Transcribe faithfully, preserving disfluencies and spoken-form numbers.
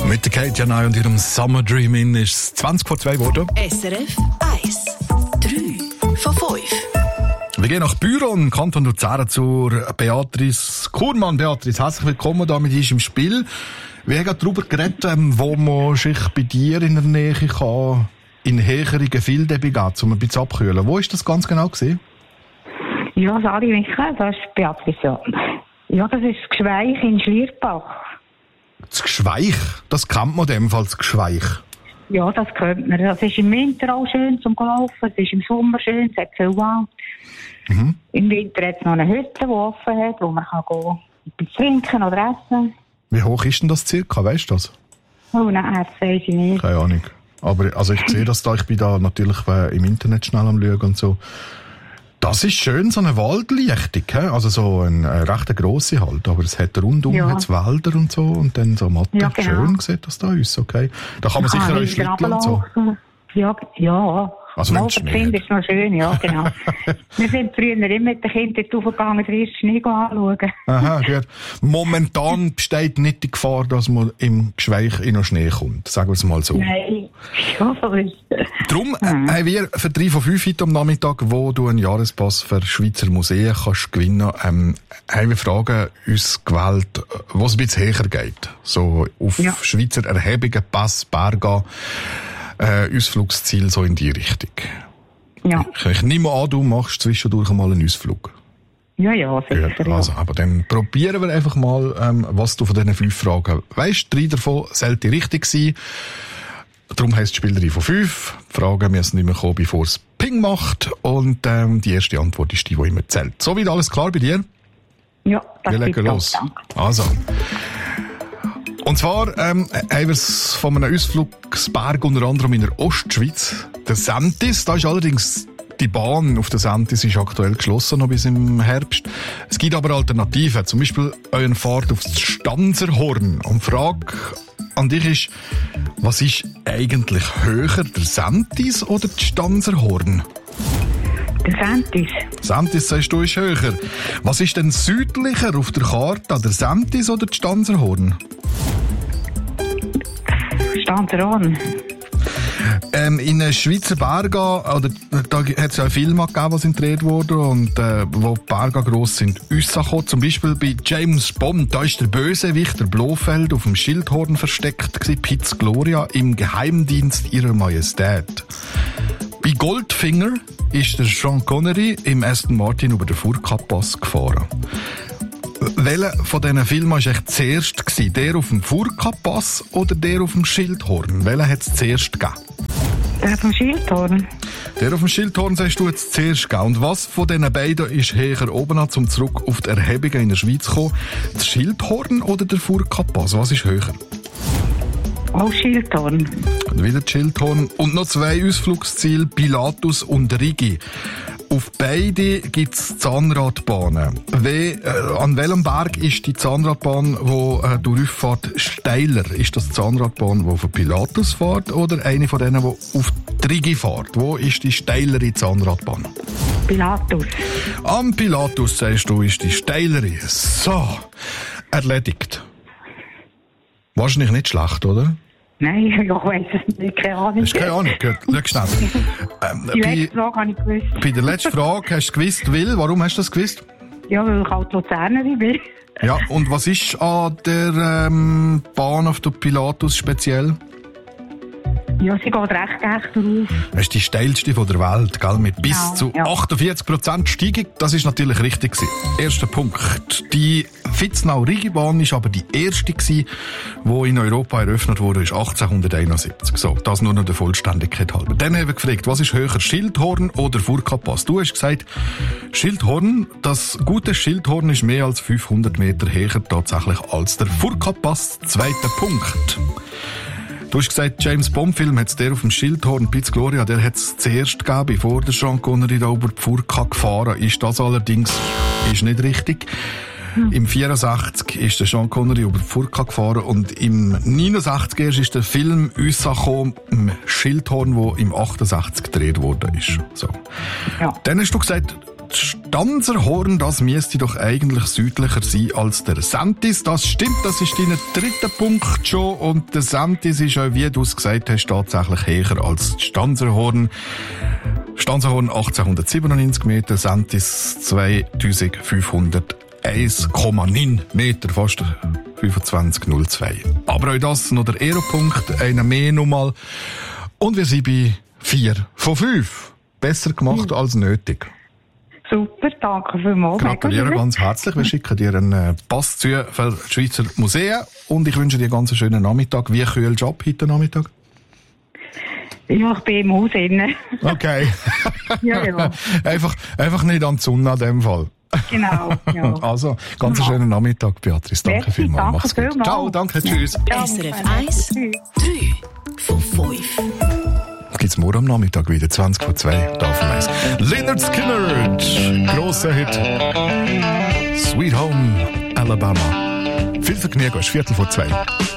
Mit der Kate Janay und ihrem Summer Dream in ist es zwanzig vor zwei geworden. S R F eins, drei von fünf. Wir gehen nach Büron, Kanton Luzern, zur Beatrice Kurmann. Beatrice, herzlich willkommen da mit uns im Spiel. Wir haben gerade darüber geredet, wo man sich bei dir in der Nähe kann, in höhere Gefilde begeben, um ein bisschen abkühlen. Wo ist das ganz genau gewesen? Ja, Sali Michael, das ist Beatrice. Ja, das ist das Gschweich in Schlierbach. Das Gschweich? Das kennt man in dem Fall, das Gschweich. Ja, das kennt man. Das ist im Winter auch schön zum Laufen, es ist im Sommer schön, es hat viel Wald. Mhm. Im Winter hat es noch eine Hütte, die offen hat, wo man kann gehen, etwas trinken oder essen. Wie hoch ist denn das circa, weißt du das? Oh nein, das weiss ich nicht. Keine Ahnung. Aber also ich sehe das da, ich bin da natürlich äh, im Internet schnell am Schauen und so. Das ist schön, so eine Waldlichtung, he? Also so eine, eine recht grosse halt, aber es hat rundum ja. hat's Wälder und so und dann so Matten. Ja, genau. Schön sieht das da aus, okay. Da kann man ja, sicher auch schlitteln und so. Ja, ja. Also wenn es Kind ist noch schön, ja, genau. Wir sind früher immer mit den Kindern aufgegangen, den ersten Schnee anschauen. Aha, gut. Momentan besteht nicht die Gefahr, dass man im Gschweich in den Schnee kommt. Sagen wir es mal so. Nein, ja, so ist es. Darum mhm. haben wir für drei von fünf heute am Nachmittag, wo du einen Jahrespass für Schweizer Museen kannst gewinnen, ähm, haben wir Fragen uns gewählt, wo es ein bisschen höher geht. So auf ja. Schweizer Erhebungen, Pass, Berge, Äh, Ausflugsziel so in die Richtung. Ja. Ich, ich nehme an, du machst zwischendurch mal einen Ausflug. Ja, ja, sicher. Ja, also, aber dann probieren wir einfach mal, ähm, was du von diesen fünf Fragen weißt. Drei davon sollten richtig sein. Darum heisst das Spiel drei von fünf. Die Fragen müssen nicht mehr kommen, bevor es Ping macht. Und ähm, die erste Antwort ist die, die immer zählt. Soweit alles klar bei dir? Ja, das wir legen los. Also. Und zwar ähm, haben wir es von einem Ausflugsberg unter anderem in der Ostschweiz, der Sentis. Da ist allerdings die Bahn auf der Sentis ist aktuell geschlossen, noch bis im Herbst. Es gibt aber Alternativen, zum Beispiel euren Fahrt aufs Stanserhorn. Und die Frage an dich ist, was ist eigentlich höher, der Sentis oder das Stanserhorn? Der Sentis. Sentis, sagst du, ist höher. Was ist denn südlicher auf der Karte, der Sentis oder das Stanserhorn? Stanserhorn. Ähm, in den Schweizer Bergen, oder, da hat es ja einen Film gegeben, der gedreht wurde, und äh, wo die Berge gross sind, rausgekommen. Zum Beispiel bei James Bond, da ist der Bösewicht, der Blofeld, auf dem Schildhorn versteckt gewesen, Piz Gloria, im Geheimdienst ihrer Majestät. Bei Goldfinger ist der Sean Connery im Aston Martin über den Furka-Pass gefahren. Welcher von diesen Filmen war echt zuerst gewesen? Der auf dem Furka-Pass oder der auf dem Schildhorn? Welchen hat es zuerst gegeben? Der auf dem Schildhorn. Der auf dem Schildhorn sagst du jetzt zuerst gegeben. Und was von diesen beiden ist höher oben an, um zurück auf die Erhebungen in der Schweiz zu kommen? Das Schildhorn oder der Furka-Pass? Was ist höher? Auch Schildhorn. Und wieder Schildhorn. Und noch zwei Ausflugsziele, Pilatus und Rigi. Auf beide gibt es Zahnradbahnen. We, äh, an welchem Berg ist die Zahnradbahn, die äh, durchfährt, steiler? Ist das die Zahnradbahn, die auf den Pilatus fährt, oder eine von denen, die auf die Rigi fährt? Wo ist die steilere Zahnradbahn? Pilatus. Am Pilatus, sagst du, ist die steilere. So, erledigt. Wahrscheinlich nicht schlecht, oder? Nein, ich weiss es nicht, keine Ahnung. Hast du keine Ahnung? Gut, schau schnell. Ähm, die bei, letzte Frage habe ich gewusst. Bei der letzten Frage hast du gewusst, Will. Warum hast du das gewusst? Ja, weil ich halt Luzernerin bin. Ja, und was ist an der ähm, Bahn auf der Pilatus speziell? Ja, sie geht recht echt drauf. Das ist die steilste von der Welt, gell? Mit bis Ja, zu ja. achtundvierzig Prozent Steigung. Das ist natürlich richtig gewesen. Erster Punkt. Die Vitznau-Rigi-Bahn ist aber die erste gewesen, die in Europa eröffnet wurde, ist achtzehnhunderteinundsiebzig. So, das nur noch der Vollständigkeit halber. Dann haben wir gefragt, was ist höher, Schildhorn oder Furka-Pass? Du hast gesagt, Schildhorn. Das gute Schildhorn ist mehr als fünfhundert Meter höher tatsächlich als der Furka-Pass. Zweiter Punkt. Du hast gesagt, James Bond-Film hat es der auf dem Schildhorn, Piz Gloria, der hat es zuerst gegeben, bevor der Sean Connery da über die Furka gefahren ist. Das allerdings ist nicht richtig. Hm. Im vierundsechzig ist der Sean Connery über die Furka gefahren und im neunundsechzig erst ist der Film rausgekommen, im Schildhorn, wo im achtundsechzig gedreht worden ist. So. Ja. Dann hast du gesagt, Stanserhorn, das müsste doch eigentlich südlicher sein als der Sentis. Das stimmt, das ist dein dritter Punkt schon. Und der Sentis ist auch, wie du es gesagt hast, tatsächlich höher als Stanserhorn. Stanserhorn achtzehnhundertsiebenundneunzig Meter, Sentis zweitausendfünfhunderteins Komma neun Meter, fast fünfundzwanzig Komma null zwei. Aber auch das noch der Aeropunkt, einer mehr nochmal. Und wir sind bei vier von fünf. Besser gemacht mhm. als nötig. Super, danke vielmals. Gratuliere ganz herzlich. Wir schicken dir einen Pass zu für die Schweizer Museen und ich wünsche dir einen ganz schönen Nachmittag. Wie kühlst du ab heute Nachmittag? Ja, ich bin im Haus innen. Okay. ja, ja. Einfach, einfach nicht an die Sonne in dem Fall. Genau, ja. Also, ganz genau. Schönen Nachmittag, Beatrice. Danke Merci, vielmals. Danke Mach's gut. vielmals. Ciao, danke, tschüss. S R F eins, drei von fünf. Gibt's morgen am Nachmittag wieder, zwanzig vor zwei, da auf dem Eis. Lynyrd Skynyrd, grosser Hit. Sweet Home, Alabama. Viel Vergnügen, Viertel vor zwei.